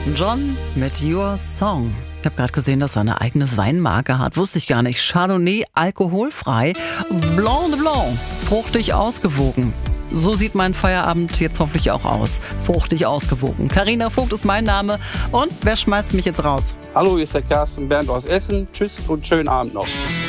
John mit Your Song. Ich habe gerade gesehen, dass er eine eigene Weinmarke hat. Wusste ich gar nicht. Chardonnay alkoholfrei. Blanc de Blanc. Fruchtig ausgewogen. So sieht mein Feierabend jetzt hoffentlich auch aus. Fruchtig ausgewogen. Carina Vogt ist mein Name. Und wer schmeißt mich jetzt raus? Hallo, hier ist der Carsten Bernd aus Essen. Tschüss und schönen Abend noch.